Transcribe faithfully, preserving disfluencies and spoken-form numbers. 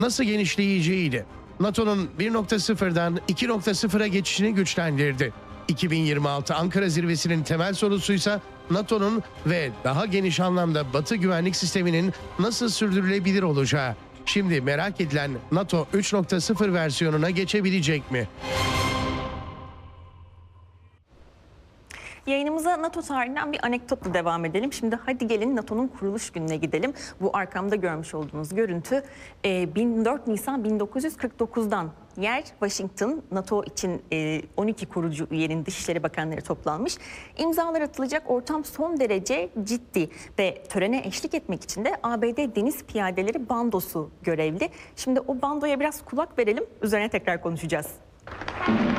nasıl genişleyeceğiydi. NATO'nun bir nokta sıfırdan iki nokta sıfıra geçişini güçlendirdi. iki bin yirmi altı Ankara Zirvesi'nin temel sorusuysa NATO'nun ve daha geniş anlamda Batı güvenlik sisteminin nasıl sürdürülebilir olacağı. Şimdi merak edilen NATO üç nokta sıfır versiyonuna geçebilecek mi? Yayınımıza NATO tarihinden bir anekdotla devam edelim. Şimdi hadi gelin NATO'nun kuruluş gününe gidelim. Bu arkamda görmüş olduğunuz görüntü dört Nisan bin dokuz yüz kırk dokuz'dan. Yer Washington. NATO için on iki kurucu üyenin Dışişleri Bakanları toplanmış. İmzalar atılacak, ortam son derece ciddi ve törene eşlik etmek için de A B D Deniz Piyadeleri Bandosu görevli. Şimdi o bandoya biraz kulak verelim, üzerine tekrar konuşacağız.